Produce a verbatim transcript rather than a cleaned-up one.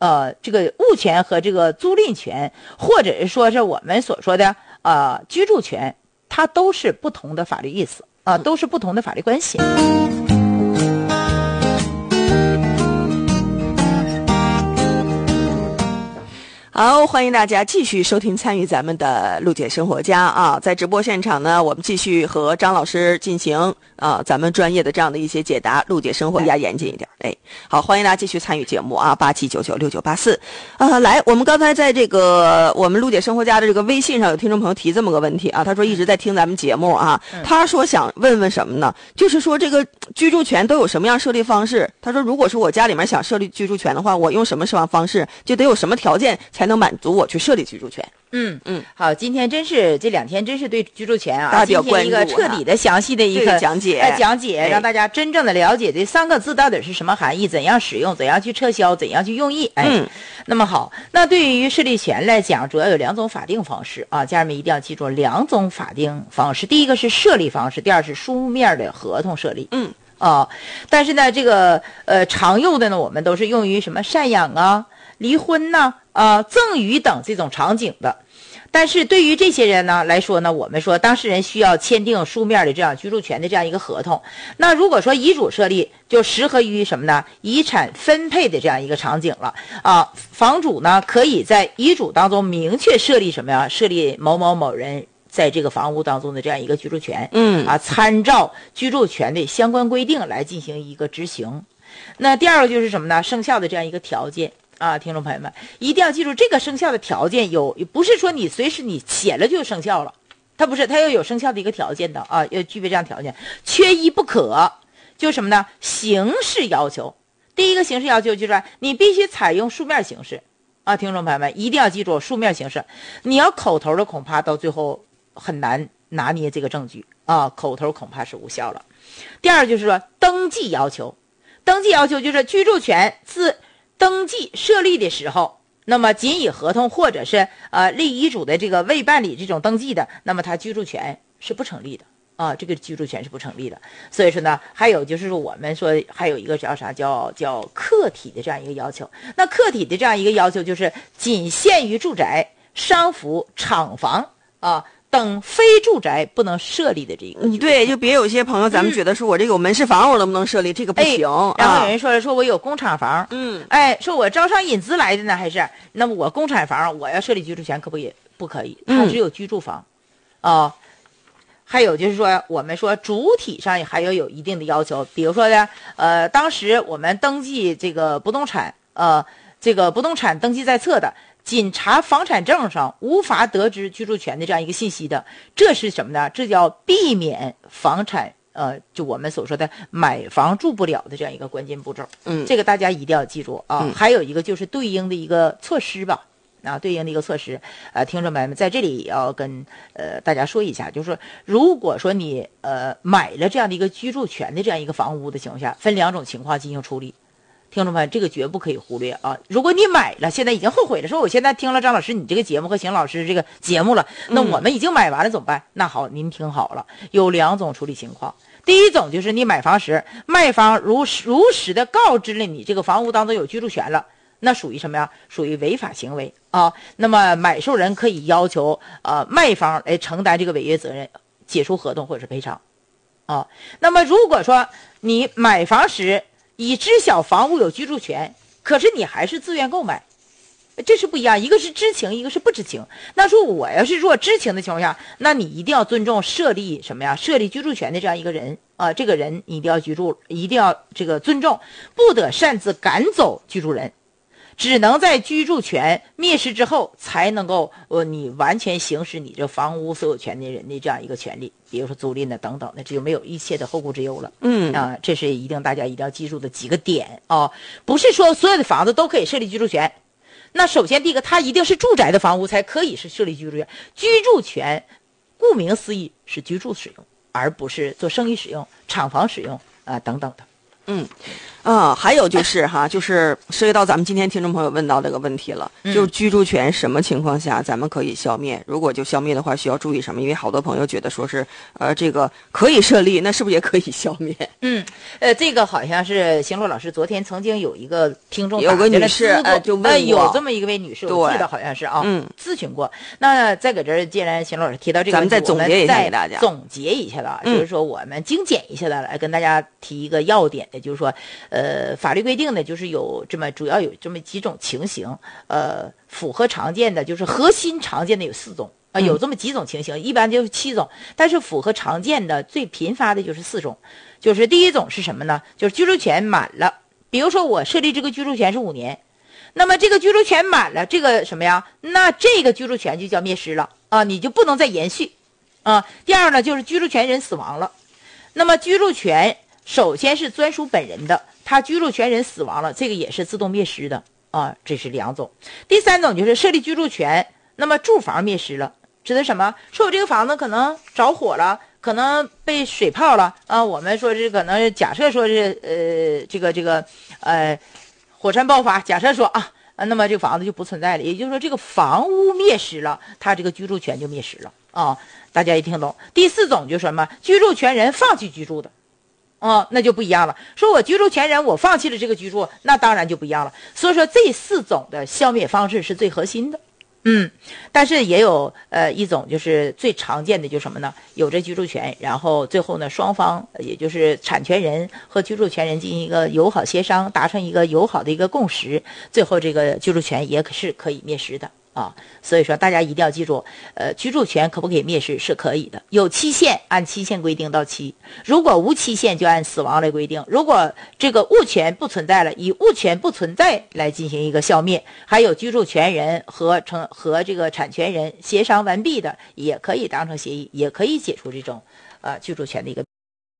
呃这个物权和这个租赁权，或者是说是我们所说的呃居住权，它都是不同的法律意思啊、呃，都是不同的法律关系。 好，欢迎大家继续收听参与咱们的陆姐生活家啊，在直播现场呢，我们继续和张老师进行啊咱们专业的这样的一些解答。陆姐生活家严谨一点，哎，好，欢迎大家继续参与节目啊，八七九九六九八四，啊，来，我们刚才在这个我们陆姐生活家的这个微信上有听众朋友提这么个问题啊，他说一直在听咱们节目啊，他说想问问什么呢？就是说这个居住权都有什么样设立方式？他说如果是我家里面想设立居住权的话，我用什么什么方式，就得有什么条件才能满足我去设立居住权。 嗯嗯，好，今天真是这两天真是对居住权啊， 大家比较关注， 今天一个彻底的、详细的一个、 这个讲解， 呃、讲解，让大家真正的了解这三个字到底是什么含义，怎样使用，怎样去撤销，怎样去用意。哎， 嗯， 那么好，那对于设立权来讲，主要有两种法定方式啊，家人们一定要记住两种法定方式，第一个是设立方式，第二是书面的合同设立。 嗯。 啊，但是呢，这个呃常用的呢，我们都是用于什么赡养啊、离婚呐、啊、赠与等这种场景的。但是对于这些人呢来说呢，我们说当事人需要签订书面的这样居住权的这样一个合同。那如果说遗嘱设立，就适合于什么呢？遗产分配的这样一个场景了啊。房主呢可以在遗嘱当中明确设立什么呀？设立某某某人在这个房屋当中的这样一个居住权， 嗯啊，参照居住权的相关规定来进行一个执行。那第二个就是什么呢？生效的这样一个条件啊，听众朋友们一定要记住，这个生效的条件有不是说你随时你写了就生效了，它不是，它要有生效的一个条件的啊，要具备这样条件，缺一不可。就什么呢？形式要求，第一个形式要求就是你必须采用书面形式啊，听众朋友们一定要记住书面形式，你要口头的恐怕到最后很难拿捏这个证据啊，口头恐怕是无效了。第二就是说登记要求，登记要求就是居住权自登记设立的时候，那么仅以合同或者是呃立遗嘱的这个未办理这种登记的，那么他居住权是不成立的啊，这个居住权是不成立的。所以说呢，还有就是说我们说还有一个叫啥叫叫客体的这样一个要求。那客体的这样一个要求就是仅限于住宅、商服、厂房啊等非住宅不能设立的这个。 嗯，对，就别有些朋友咱们觉得说我这个有门市房我能不能设立，这个不行。 哎、然后有人说了，说我有工厂房， 嗯， 哎，说我招商引资来的呢，还是那么我工厂房我要设立居住权可不也不可以？它只有居住房，啊、嗯。还有就是说，我们说主体上还要有一定的要求，比如说呢，呃，当时我们登记这个不动产，呃，这个不动产登记在册的，仅查房产证上无法得知居住权的这样一个信息的，这是什么呢？这叫避免房产，呃，就我们所说的买房住不了的这样一个关键步骤。 嗯， 这个大家一定要记住啊。 嗯、 还有一个就是对应的一个措施吧。啊，对应的一个措施，呃，听众们在这里也要跟呃大家说一下，就是说，如果说你呃买了这样的一个居住权的这样一个房屋的情况下，分两种情况进行处理。听众们，这个绝不可以忽略啊！如果你买了，现在已经后悔了，说我现在听了张老师你这个节目和邢老师这个节目了，那我们已经买完了怎么办？嗯、那好，您听好了，有两种处理情况。第一种就是你买房时，卖方如如实的告知了你这个房屋当中有居住权了。那属于什么呀？属于违法行为啊。那么买受人可以要求呃卖方来承担这个违约责任，解除合同或者是赔偿啊。那么如果说你买房时已知晓房屋有居住权，可是你还是自愿购买，这是不一样，一个是知情，一个是不知情。那说我要是说知情的情况下，那你一定要尊重设立什么呀？设立居住权的这样一个人啊，这个人你一定要居住，一定要这个尊重，不得擅自赶走居住人。只能在居住权灭失之后，才能够呃你完全行使你这房屋所有权的人的这样一个权利，比如说租赁的等等的，这就没有一切的后顾之忧了。 嗯啊，这是一定大家一定要记住的几个点啊，不是说所有的房子都可以设立居住权。那首先第一个，它一定是住宅的房屋才可以是设立居住权。居住权顾名思义是居住使用，而不是做生意使用、厂房使用啊等等的。 嗯， 啊，还有就是哈，就是涉及到咱们今天听众朋友问到这个问题了， 嗯、 就是居住权什么情况下咱们可以消灭？如果就消灭的话，需要注意什么？因为好多朋友觉得说是呃这个可以设立，那是不是也可以消灭？ 嗯，呃，这个好像是邢洛老师昨天曾经有一个听众有个女士呃就问过、 呃，有这么一位女士，我记得好像是啊， 嗯， 咨询过。那再搁这儿，既然邢老师提到这个， 咱们再总结一下给大家， 总结一下了， 嗯、 就是说我们精简一下的来跟大家提一个要点的，就是说，呃，法律规定呢，就是有这么主要有这么几种情形，呃，符合常见的就是核心常见的有四种。啊，有这么几种情形，一般就是七种，但是符合常见的最频发的就是四种。就是第一种是什么呢？就是居住权满了，比如说我设立这个居住权是五年，那么这个居住权满了，这个什么呀？那这个居住权就叫灭失了啊，你就不能再延续啊。第二呢，就是居住权人死亡了，那么居住权首先是专属本人的，他居住权人死亡了，这个也是自动灭失的啊，这是两种。第三种就是设立居住权，那么住房灭失了。指的什么？说我这个房子可能着火了，可能被水泡了啊。我们说是可能假设说是呃这个这个呃火山爆发，假设说啊，那么这个房子就不存在了，也就是说这个房屋灭失了，他这个居住权就灭失了啊。大家一听懂。第四种就是什么？居住权人放弃居住的，哦，那就不一样了。说我居住权人我放弃了这个居住，那当然就不一样了。所以说这四种的消灭方式是最核心的。嗯，但是也有呃一种就是最常见的就是什么呢？有这居住权，然后最后呢双方也就是产权人和居住权人进行一个友好协商，达成一个友好的一个共识，最后这个居住权也是可以灭失的啊。所以说大家一定要记住，呃，居住权可不可以灭失是可以的，有期限按期限规定到期，如果无期限就按死亡来规定，如果这个物权不存在了，以物权不存在来进行一个消灭，还有居住权人和成和这个产权人协商完毕的，也可以达成协议，也可以解除这种呃居住权的一个